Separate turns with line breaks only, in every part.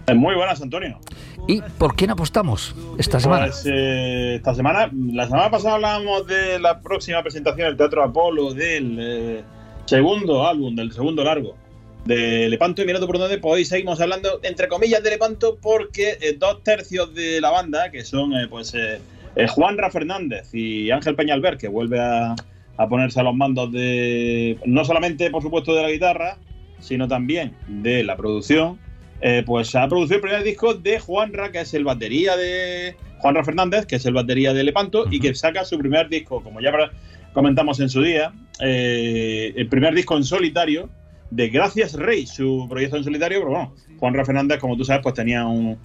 Muy buenas, Antonio.
¿Y por quién apostamos esta semana?
Pues la semana pasada hablábamos de la próxima presentación del Teatro Apolo del segundo álbum, del segundo largo de Lepanto, y mirando por dónde, pues hoy seguimos hablando, entre comillas, de Lepanto, porque 2/3 de la banda, que son Juanra Fernández y Ángel Peñalver, que vuelve a ponerse a los mandos de, no solamente, por supuesto, de la guitarra, sino también de la producción, pues ha producido el primer disco de Juanra, que es el batería de Juanra Fernández, que es el batería de Lepanto, y que saca su primer disco, como ya comentamos en su día, el primer disco en solitario de Gracias Rey, su proyecto en solitario. Pero bueno, Juanra Fernández, como tú sabes, pues tenía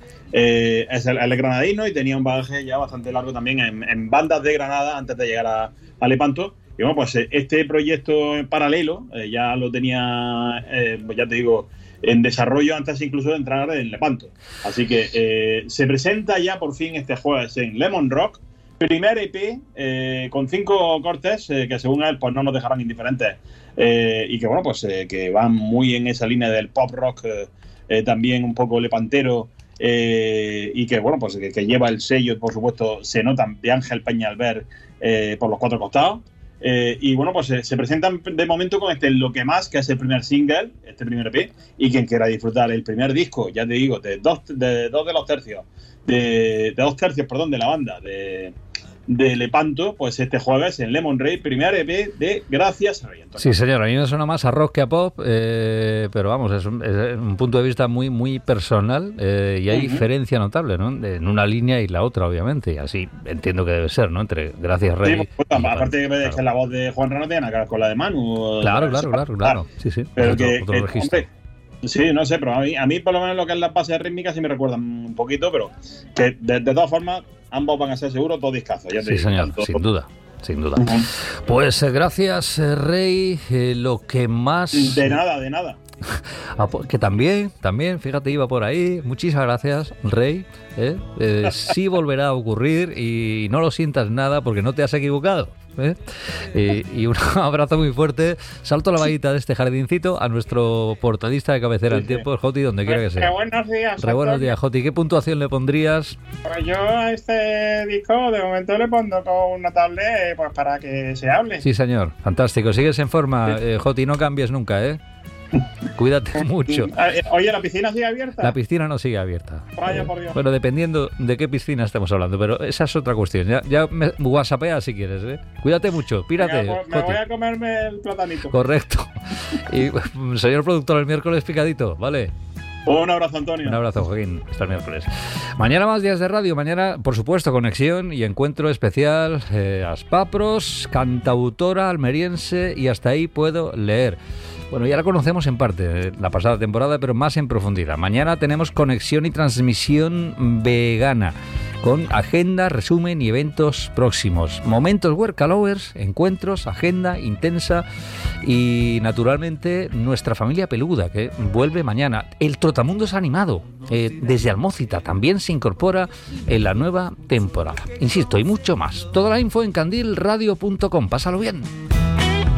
es el granadino, y tenía un bagaje ya bastante largo también en bandas de Granada antes de llegar a Lepanto. Y bueno, pues este proyecto en paralelo ya lo tenía, pues ya te digo, en desarrollo antes incluso de entrar en Lepanto. Así que se presenta ya por fin este jueves en Lemon Rock, primer EP con 5 cortes que según él pues no nos dejarán indiferentes, y que bueno, pues que van muy en esa línea del pop rock, también un poco lepantero, y que bueno, pues que lleva el sello, por supuesto, se notan, de Ángel Peñalver por los 4 costados. Y bueno, pues se presentan de momento con Lo que más, que es el primer single, este primer EP, y quien quiera disfrutar el primer disco, ya te digo, de dos de los tercios, de 2/3, perdón, de la banda de Lepanto, pues este jueves en Lemon Rey, primer EP de Gracias Rey.
Sí, señor, a mí me suena más a rock que a pop, pero vamos, es un punto de vista muy, muy personal, y hay diferencia notable, ¿no?, en una línea y la otra, obviamente, y así entiendo que debe ser, ¿no?, entre Gracias Rey.
Sí, pues, aparte de que la voz de Juanra no tiene nada que ver con la de Manu.
Claro. Sí.
Pero
otro registro.
Hombre, sí, no sé, pero a mí por lo menos lo que es la base rítmica sí me recuerdan un poquito, pero que de todas formas ambos van a ser seguros dos discazos. Ya te digo,
señor, sin duda. Pues gracias, Rey. Lo que más...
De nada.
Que también, fíjate, iba por ahí. Muchísimas gracias, Rey. Sí volverá a ocurrir, y no lo sientas nada porque no te has equivocado. Y un abrazo muy fuerte. Salto la vallita de este jardincito a nuestro portadista de cabecera en tiempos, Joti, donde quiera que sea. Buenos días, Joti. ¿Qué puntuación le pondrías?
Pues yo a este disco de momento le pongo con un notable, pues para que se hable.
Sí, señor. Fantástico. Sigues en forma, Joti, no cambies nunca, Cuídate mucho.
Oye, ¿la piscina sigue abierta?
La piscina no sigue abierta.
Vaya, por Dios.
Bueno, dependiendo de qué piscina estemos hablando, pero esa es otra cuestión. Ya me whatsappea si quieres, Cuídate mucho, pírate.
Venga, pues me voy a comerme el platanito.
Correcto. Y señor productor, el miércoles picadito, ¿vale?
Un abrazo, Antonio.
Un abrazo, Joaquín. Hasta el miércoles. Mañana más días de radio. Mañana, por supuesto, conexión y encuentro especial. Aspapros, cantautora almeriense, y hasta ahí puedo leer. Bueno, ya la conocemos en parte, la pasada temporada, pero más en profundidad. Mañana tenemos conexión y transmisión vegana, con agenda, resumen y eventos próximos. Momentos Work Hours, encuentros, agenda intensa y, naturalmente, nuestra familia peluda, que vuelve mañana. El Trotamundos animado, desde Almócita, también se incorpora en la nueva temporada. Insisto, y mucho más. Toda la info en candilradio.com. Pásalo bien.